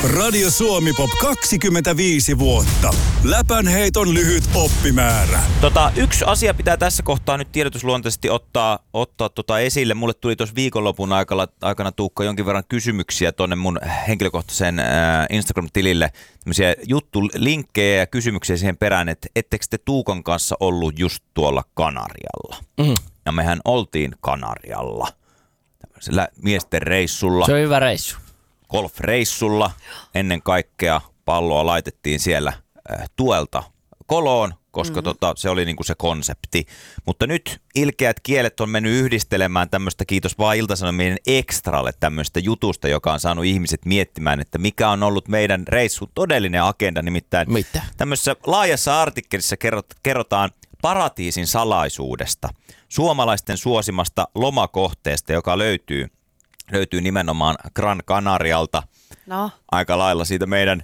Radio Suomi-pop 25 vuotta. Läpänheiton lyhyt oppimäärä. Yksi asia pitää tässä kohtaa nyt tiedotusluonteisesti ottaa esille. Mulle tuli tuossa viikonlopun aikana Tuukka jonkin verran kysymyksiä tonne mun henkilökohtaiseen Instagram-tilille. Tämmöisiä juttulinkkejä ja kysymyksiä siihen perään, että ettekö te Tuukan kanssa ollut just tuolla Kanarialla? Ja mehän oltiin Kanarialla. Tämmöisellä miesten reissulla. Se on hyvä reissu. Golf-reissulla. Ennen kaikkea palloa laitettiin siellä tuelta koloon, koska se oli niinku se konsepti. Mutta nyt ilkeät kielet on mennyt yhdistelemään tämmöistä, kiitos vaan Ilta-Sanomien Extralle, tämmöistä jutusta, joka on saanut ihmiset miettimään, että mikä on ollut meidän reissun todellinen agenda. Nimittäin tämmöisessä laajassa artikkelissa kerrotaan paratiisin salaisuudesta, suomalaisten suosimasta lomakohteesta, joka löytyy nimenomaan Gran Canarialta, aika lailla siitä meidän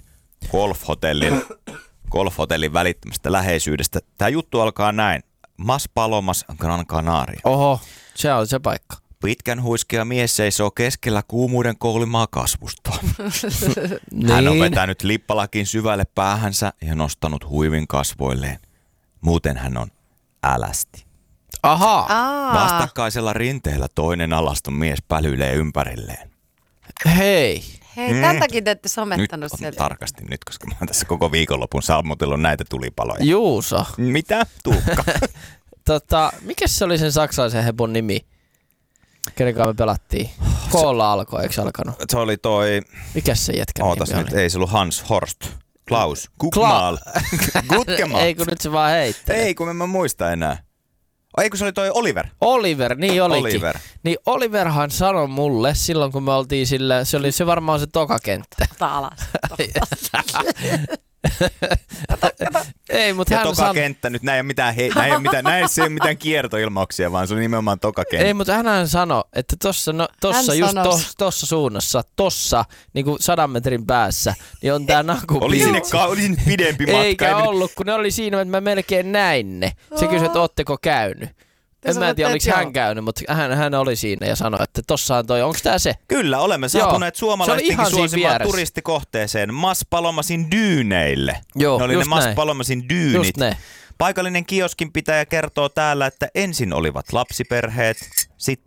golfhotellin välittömästä läheisyydestä. Tämä juttu alkaa näin. Mas Palomas, Gran Canaria. Oho, se on se paikka. Pitkän huiskea mies seisoo keskellä kuumuuden koulimaa kasvustoa. Hän on vetänyt lippalakin syvälle päähänsä ja nostanut huivin kasvoilleen. Muuten hän on älästi. Aha. Vastakkaisella rinteellä toinen alaston mies pälyilee ympärilleen. Hei, tältäkin te ette somettanut nyt sieltä. Tarkasti nyt, koska mä oon tässä koko viikonlopun sammutellut näitä tulipaloja. Juuso. Mitä? Tuukka. Mikä se oli sen saksalaisen hepun nimi? Kenenkaan me pelattiin? Koolla alkoi, eikö alkanut? Se oli toi... Mikäs se jätkä nimi oli? Nyt, ei se ollut Hans Horst. Klaus. Gutkemal. Ei kun nyt se vaan heittää. Ei kun en mä muista enää. Ei kun se oli toi Oliver. Oliver, niin olikin. Niin Oliverhan sanoi mulle silloin kun me oltiin sillä, se oli se varmaan se tokakenttä. Alas. Ei, mutta hän tokakenttä nyt, näin ei ole mitään kiertoilmauksia, vaan se oli nimenomaan tokakenttä. Ei, mutta hän sanoi, että tossa suunnassa, niinku 100 metrin päässä, niin on tää Naku. Oli sinne pidempi matka. Eikä ollut, kun ne oli siinä, että mä melkein näin ne. Se kysyi, että ootteko käynyt. En mä tiedä, oliko hän käynyt, mutta hän oli siinä ja sanoi, että tossahan toi, onko tää se? Kyllä, olemme saapuneet suomalaistenkin suosimaan turistikohteeseen Mas Palomasin dyyneille. Joo, ne oli ne Mas Palomasin dyynit. Just ne. Paikallinen kioskin pitäjä kertoo täällä, että ensin olivat lapsiperheet, sitten